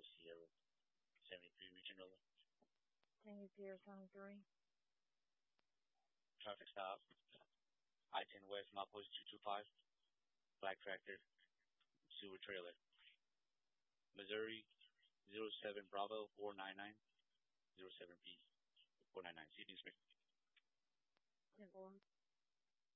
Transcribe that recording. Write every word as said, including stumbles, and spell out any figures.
Sierra seventy-three Regional. Tango Sierra seventy-three. Traffic stop. I ten West, milepost two two five. Black tractor, sewer trailer. Missouri zero seven Bravo four nine nine zero seven P four nine nine. C D Smith. ten four.